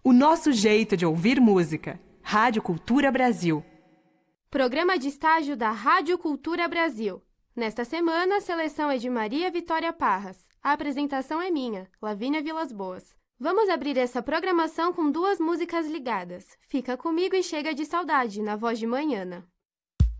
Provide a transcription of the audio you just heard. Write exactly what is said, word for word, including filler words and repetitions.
O nosso jeito de ouvir música. Rádio Cultura Brasil. Programa de estágio da Rádio Cultura Brasil. Nesta semana, a seleção é de Maria Vitória Parras. A apresentação é minha, Lavínia Vilas Boas. Vamos abrir essa programação com duas músicas ligadas. Fica comigo e Chega de Saudade, na voz de Manhana.